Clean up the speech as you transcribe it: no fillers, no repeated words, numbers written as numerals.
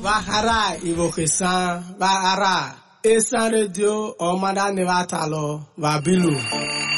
Bahara Ivokesan, Bahara, Esan Radio, Omada Nevatalo, Vabilu.